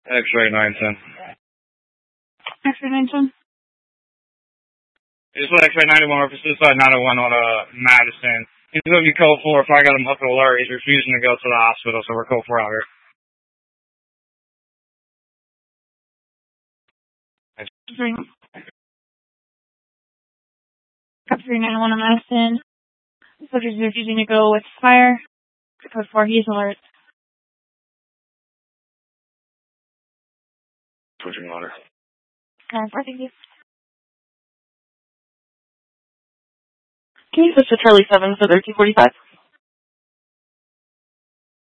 X-ray 910. X-ray 910. Just let X-ray 91 for suicide 901 on Madison. He's going to be code 4. If I got him up to alert, he's refusing to go to the hospital, so we're code 4 out here. X-ray 901 on Madison. Subject is refusing to go with fire. Code 4, he is alert. Pushing water. 9-4, thank you. Can you switch to Charlie 7 for 1345?